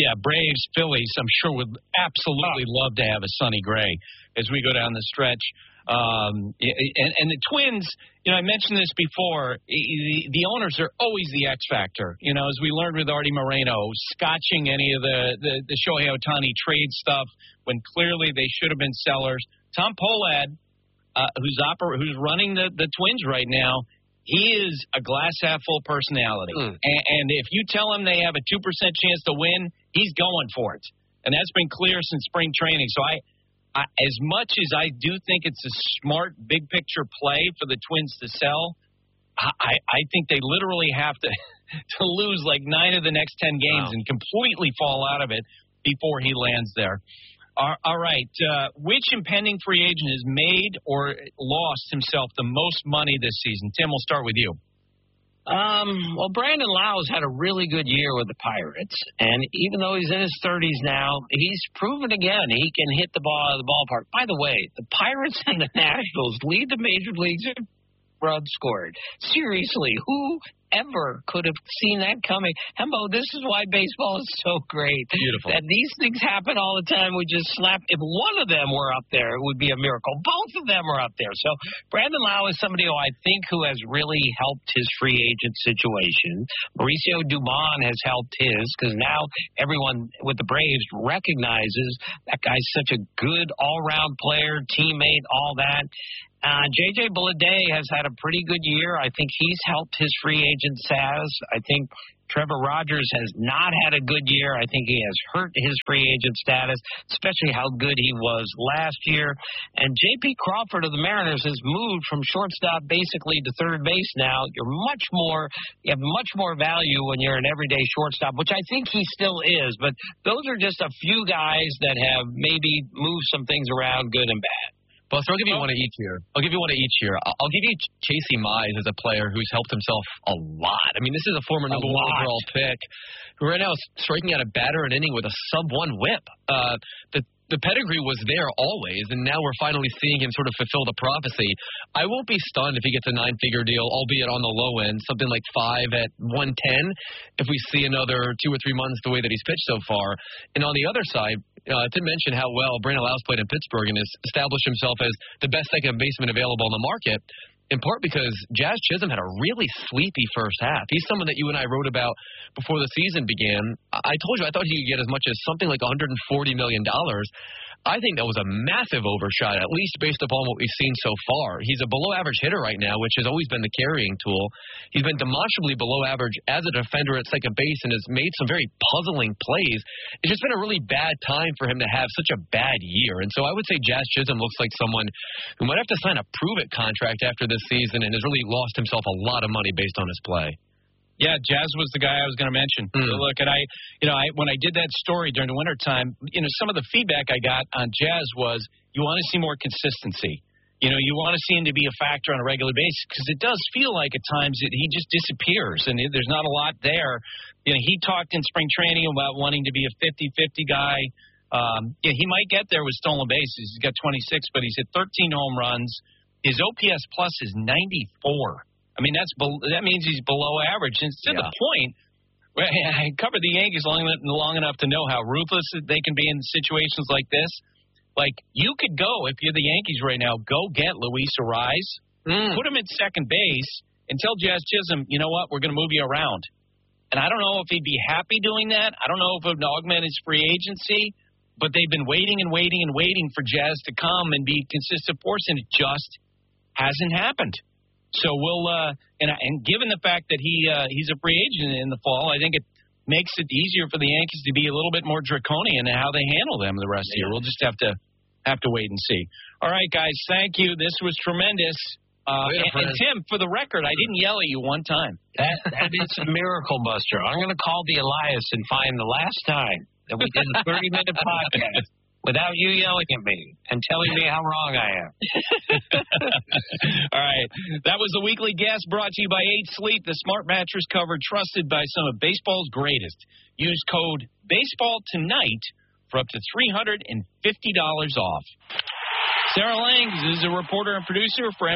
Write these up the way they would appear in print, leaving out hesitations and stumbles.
yeah, Braves, Phillies, I'm sure would absolutely love to have a Sonny Gray as we go down the stretch. And the Twins, I mentioned this before, the owners are always the X factor. As we learned with Artie Moreno, scotching any of the Shohei Ohtani trade stuff when clearly they should have been sellers. Tom Pohlad, who's running the Twins right now, he is a glass-half-full personality. And if you tell him they have a 2% chance to win, he's going for it. And that's been clear since spring training. So as much as I do think it's a smart, big-picture play for the Twins to sell, I think they literally have to lose like 9 of the next 10 games and completely fall out of it before he lands there. All right. Which impending free agent has made or lost himself the most money this season? Tim, we'll start with you. Well, Brandon Lau's had a really good year with the Pirates, and even though he's in his 30s now, he's proven again he can hit the ball out of the ballpark. By the way, the Pirates and the Nationals lead the major leagues in runs scored. Seriously, who ever could have seen that coming? Hembo, this is why baseball is so great. Beautiful. That these things happen all the time. We just slap. If one of them were up there, it would be a miracle. Both of them are up there. So Brandon Lau is somebody who has really helped his free agent situation. Mauricio Dubon has helped his because now everyone with the Braves recognizes that guy's such a good all-round player, teammate, all that. J.J. Bleday has had a pretty good year. I think he's helped his free agent status. I think Trevor Rogers has not had a good year. I think he has hurt his free agent status, especially how good he was last year. And J.P. Crawford of the Mariners has moved from shortstop basically to third base now. You have much more value when you're an everyday shortstop, which I think he still is. But those are just a few guys that have maybe moved some things around, good and bad. Buster, I'll give you one of each here. I'll give you Casey Mize as a player who's helped himself a lot. I mean, this is a former number 1 overall pick who right now is striking out a batter an inning with a sub-1 whip. The pedigree was there always, and now we're finally seeing him sort of fulfill the prophecy. I won't be stunned if he gets a 9-figure deal, albeit on the low end, something like 5 at 110, if we see another 2 or 3 months the way that he's pitched so far. And on the other side, to mention how well Brandon Lau's played in Pittsburgh and has established himself as the best second baseman available on the market, in part because Jazz Chisholm had a really sleepy first half. He's someone that you and I wrote about before the season began. I told you I thought he could get as much as something like $140 million. I think that was a massive overshot, at least based upon what we've seen so far. He's a below-average hitter right now, which has always been the carrying tool. He's been demonstrably below average as a defender at second base and has made some very puzzling plays. It's just been a really bad time for him to have such a bad year. And so I would say Jazz Chisholm looks like someone who might have to sign a prove-it contract after this season and has really lost himself a lot of money based on his play. Yeah, Jazz was the guy I was going to mention. Look, and when I did that story during the wintertime, some of the feedback I got on Jazz was you want to see more consistency. You want to see him to be a factor on a regular basis because it does feel like at times that he just disappears and there's not a lot there. He talked in spring training about wanting to be a 50-50 guy. He might get there with stolen bases. He's got 26, but he's hit 13 home runs. His OPS plus is 94. I mean, that means he's below average. And it's to the point where I covered the Yankees long enough to know how ruthless they can be in situations like this. Like, you could go, if you're the Yankees right now, go get Luis Arraez, put him at second base, and tell Jazz Chisholm, you know what, we're going to move you around. And I don't know if he'd be happy doing that. I don't know if it would augment his free agency. But they've been waiting for Jazz to come and be consistent force, and it just hasn't happened. So we'll and given the fact that he's a free agent in the fall, I think it makes it easier for the Yankees to be a little bit more draconian in how they handle them the rest of the year. We'll just have to wait and see. All right, guys, thank you. This was tremendous. And Tim, for the record, I didn't yell at you one time. That is a miracle, Buster. I'm going to call the Elias and find the last time that we did a 30-minute podcast without you yelling at me and telling me how wrong I am. All right. That was the Weekly Guest brought to you by 8 Sleep, the smart mattress cover trusted by some of baseball's greatest. Use code BASEBALLTONIGHT for up to $350 off. Sarah Lang is a reporter and producer for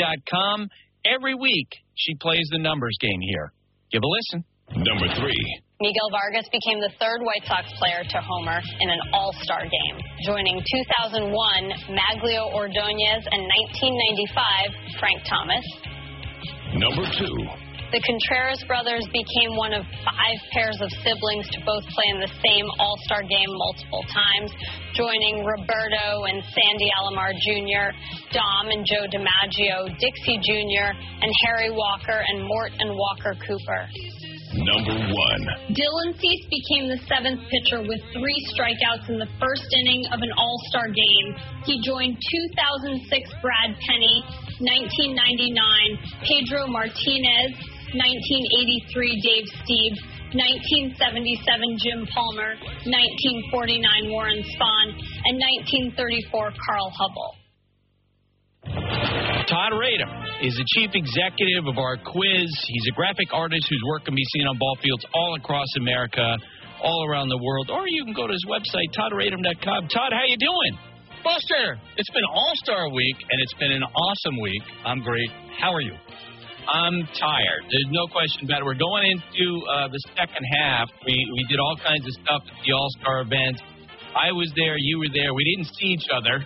MLB.com. Every week, she plays the numbers game here. Give a listen. Number 3. Miguel Vargas became the third White Sox player to homer in an all-star game, joining 2001 Maglio Ordonez and 1995 Frank Thomas. Number 2. The Contreras brothers became one of 5 pairs of siblings to both play in the same all-star game multiple times, joining Roberto and Sandy Alomar Jr., Dom and Joe DiMaggio, Dixie Jr., and Harry Walker and Mort and Walker Cooper. Number 1. Dylan Cease became the 7th pitcher with 3 strikeouts in the first inning of an all-star game. He joined 2006 Brad Penny, 1999 Pedro Martinez, 1983 Dave Stieb, 1977 Jim Palmer, 1949 Warren Spahn, and 1934 Carl Hubble. Todd Radom is the chief executive of our quiz. He's a graphic artist whose work can be seen on ball fields all across America, all around the world. Or you can go to his website, toddradom.com. Todd, how you doing? Buster, it's been All-Star Week, and it's been an awesome week. I'm great. How are you? I'm tired. There's no question about it. We're going into the second half. We did all kinds of stuff at the All-Star event. I was there. You were there. We didn't see each other.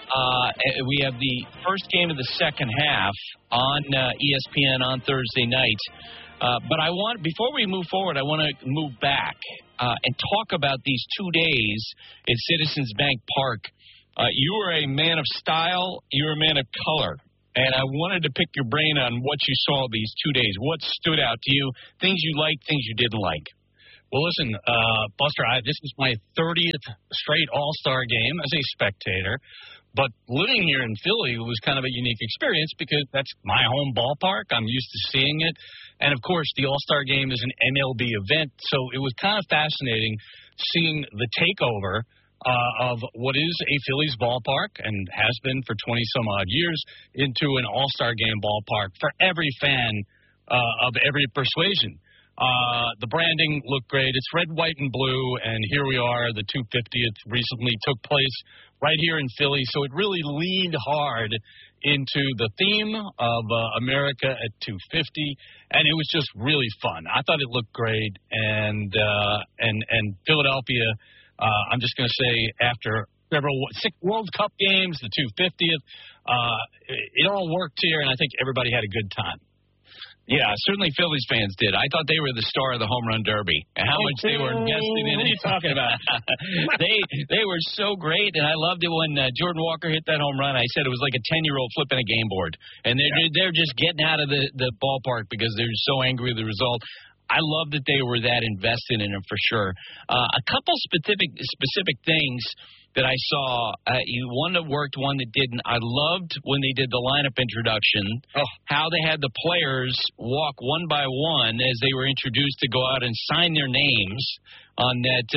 We have the first game of the second half on ESPN on Thursday night. But before we move forward, I want to move back and talk about these 2 days at Citizens Bank Park. You were a man of style. You were a man of color. And I wanted to pick your brain on what you saw these 2 days. What stood out to you? Things you liked, things you didn't like. Well, listen, Buster, this was my 30th straight All-Star game as a spectator. But living here in Philly was kind of a unique experience because that's my home ballpark. I'm used to seeing it. And, of course, the All-Star game is an MLB event. So it was kind of fascinating seeing the takeover of what is a Phillies ballpark and has been for 20-some-odd years into an All-Star game ballpark for every fan of every persuasion. The branding looked great. It's red, white, and blue, and here we are. The 250th recently took place right here in Philly, so it really leaned hard into the theme of America at 250, and it was just really fun. I thought it looked great, and Philadelphia, I'm just going to say, after several 6 World Cup games, the 250th, it all worked here, and I think everybody had a good time. Yeah, certainly Phillies fans did. I thought they were the star of the home run derby and how much they were invested in it. What are you talking about? They were so great, and I loved it when Jordan Walker hit that home run. I said it was like a 10-year-old flipping a game board, and they're just getting out of the ballpark because they're so angry with the result. I love that they were that invested in it for sure. A couple specific things that I saw, one that worked, one that didn't. I loved when they did the lineup introduction, how they had the players walk one by one as they were introduced to go out and sign their names on that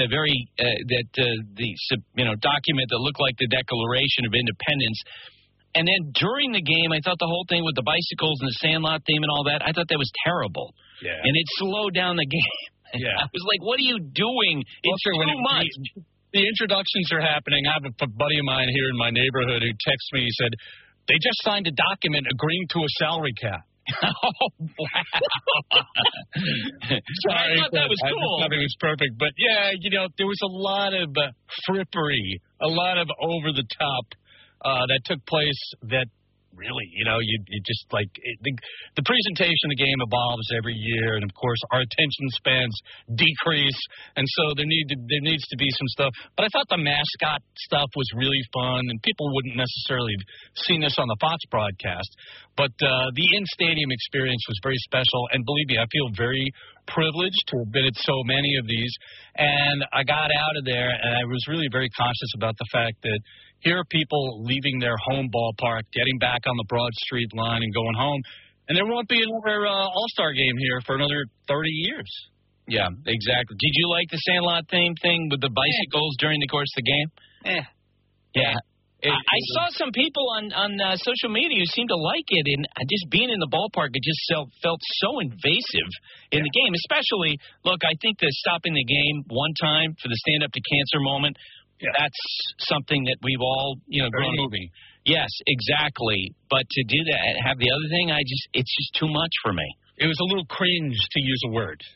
document that looked like the Declaration of Independence. And then during the game, I thought the whole thing with the bicycles and the Sandlot theme and all that, I thought that was terrible. Yeah. And it slowed down the game. Yeah. I was like, what are you doing? It's too much. The introductions are happening. I have a buddy of mine here in my neighborhood who texted me. He said, they just signed a document agreeing to a salary cap. Oh, wow. Sorry, I thought that was cool. I thought it was perfect. But, yeah, there was a lot of frippery, a lot of over-the-top that took place that really, you just like the presentation of the game evolves every year, and of course our attention spans decrease, and so there needs to be some stuff. But I thought the mascot stuff was really fun, and people wouldn't necessarily have seen this on the Fox broadcast, but the in-stadium experience was very special, and believe me, I feel very privileged to have been at so many of these. And I got out of there, and I was really very conscious about the fact that here are people leaving their home ballpark, getting back on the Broad Street line and going home, and there won't be another All-Star game here for another 30 years. Yeah, exactly. Did you like the Sandlot theme thing with the bicycles during the course of the game? Yeah. I saw some people on social media who seemed to like it, and just being in the ballpark, it just felt so invasive in the game. Especially, look, I think that stopping the game one time for the Stand Up to Cancer moment, that's something that we've all, grown movie. Yes, exactly. But to do that, have the other thing, it's just too much for me. It was a little cringe, to use a word.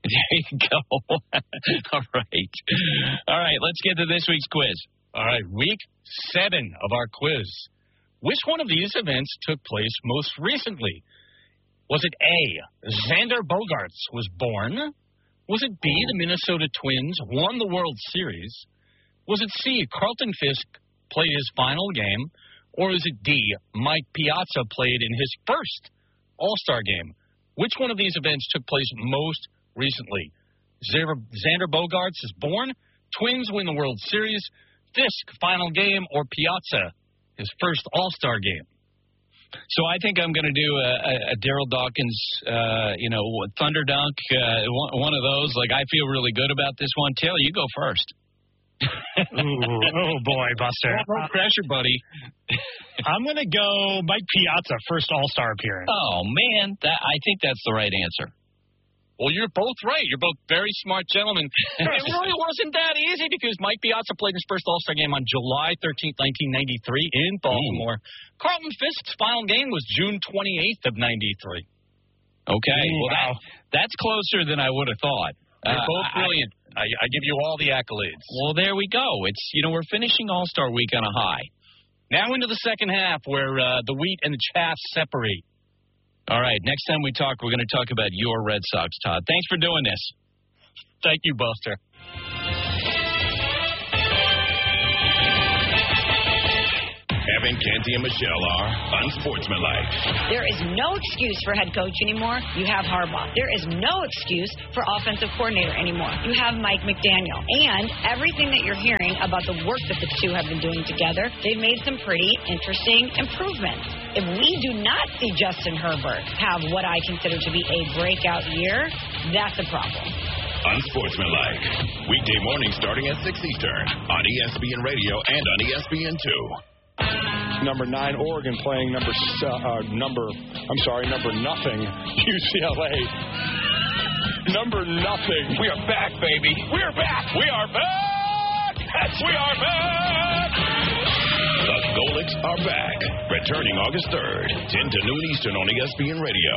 There you go. All right, let's get to this week's quiz. All right, week 7 of our quiz. Which one of these events took place most recently? Was it A, Xander Bogaerts was born? Was it B, the Minnesota Twins won the World Series? Was it C, Carlton Fisk played his final game? Or is it D, Mike Piazza played in his first All-Star game? Which one of these events took place most recently? Xander Bogaerts is born, Twins win the World Series, Fisk final game, or Piazza his first All-Star game? So I think I'm going to do a Daryl Dawkins, Thunder Dunk, one of those. Like, I feel really good about this one. Taylor, you go first. Oh, boy, Buster. No pressure, buddy. I'm going to go Mike Piazza, first All-Star appearance. Oh, man. I think that's the right answer. Well, you're both right. You're both very smart gentlemen. It really wasn't that easy because Mike Piazza played his first All-Star game on July 13th, 1993 in Baltimore. Carlton Fisk's final game was June 28th of 93. Okay. Well, that's closer than I would have thought. You're both brilliant. I give you all the accolades. Well, there we go. It's, we're finishing All-Star week on a high. Now into the second half where the wheat and the chaff separate. All right, next time we talk, we're going to talk about your Red Sox, Todd. Thanks for doing this. Thank you, Buster. Evan, Canty, and Michelle are unsportsmanlike. There is no excuse for head coach anymore. You have Harbaugh. There is no excuse for offensive coordinator anymore. You have Mike McDaniel. And everything that you're hearing about the work that the two have been doing together, they've made some pretty interesting improvements. If we do not see Justin Herbert have what I consider to be a breakout year, that's a problem. Unsportsmanlike. Weekday mornings starting at 6 Eastern on ESPN Radio and on ESPN2. Number 9, Oregon playing number nothing, UCLA. Number nothing. We are back, baby. We are back. We are back. We are back. The Golics are back. Returning August 3rd, 10 to noon Eastern on ESPN Radio.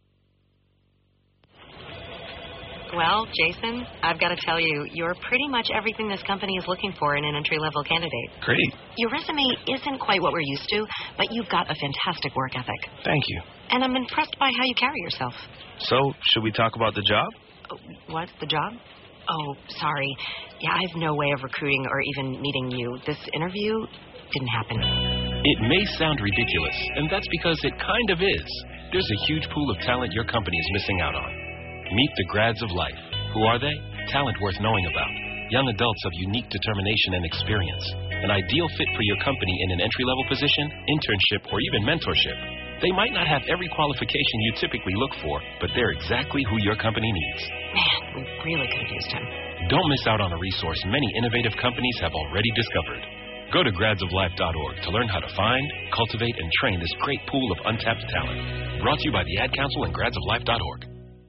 Well, Jason, I've got to tell you, you're pretty much everything this company is looking for in an entry-level candidate. Great. Your resume isn't quite what we're used to, but you've got a fantastic work ethic. Thank you. And I'm impressed by how you carry yourself. So, should we talk about the job? What? The job? Oh, sorry. Yeah, I have no way of recruiting or even meeting you. This interview didn't happen. It may sound ridiculous, and that's because it kind of is. There's a huge pool of talent your company is missing out on. Meet the grads of life. Who are they? Talent worth knowing about. Young adults of unique determination and experience. An ideal fit for your company in an entry-level position, internship, or even mentorship. They might not have every qualification you typically look for, but they're exactly who your company needs. Man, we really could have used him. Don't miss out on a resource many innovative companies have already discovered. Go to gradsoflife.org to learn how to find, cultivate, and train this great pool of untapped talent. Brought to you by the Ad Council and gradsoflife.org.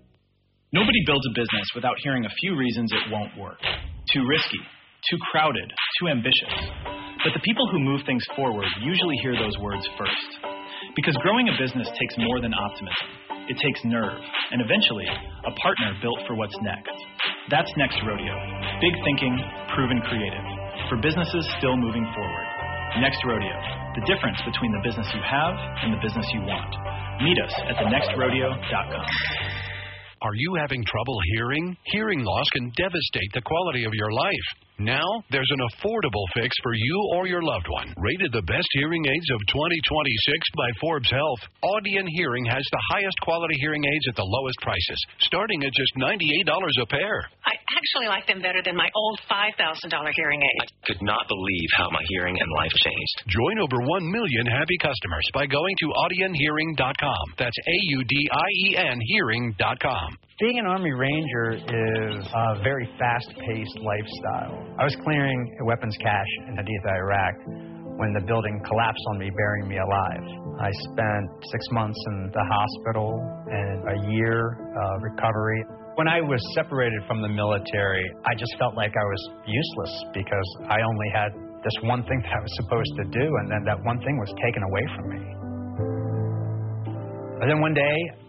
Nobody builds a business without hearing a few reasons it won't work. Too risky, too crowded, too ambitious. But the people who move things forward usually hear those words first. Because growing a business takes more than optimism. It takes nerve, and eventually, a partner built for what's next. That's Next Rodeo. Big thinking, proven creative. For businesses still moving forward. Next Rodeo. The difference between the business you have and the business you want. Meet us at thenextrodeo.com. Are you having trouble hearing? Hearing loss can devastate the quality of your life. Now, there's an affordable fix for you or your loved one. Rated the best hearing aids of 2026 by Forbes Health, Audion Hearing has the highest quality hearing aids at the lowest prices, starting at just $98 a pair. I actually like them better than my old $5,000 hearing aid. I could not believe how my hearing and life changed. Join over 1 million happy customers by going to audionhearing.com. That's AUDIEN hearing.com. Being an Army Ranger is a very fast-paced lifestyle. I was clearing weapons cache in Haditha, Iraq, when the building collapsed on me, burying me alive. I spent 6 months in the hospital and a year of recovery. When I was separated from the military, I just felt like I was useless because I only had this one thing that I was supposed to do, and then that one thing was taken away from me. And then one day,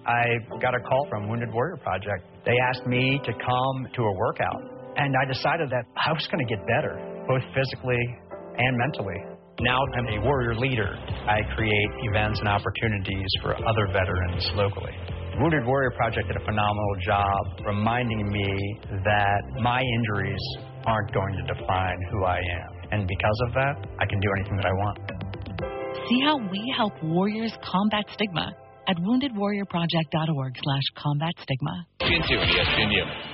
I got a call from Wounded Warrior Project. They asked me to come to a workout, and I decided that I was going to get better, both physically and mentally. Now I'm a warrior leader. I create events and opportunities for other veterans locally. Wounded Warrior Project did a phenomenal job reminding me that my injuries aren't going to define who I am. And because of that, I can do anything that I want. See how we help warriors combat stigma at woundedwarriorproject.org/combatstigma. ESPN2 and ESPNU.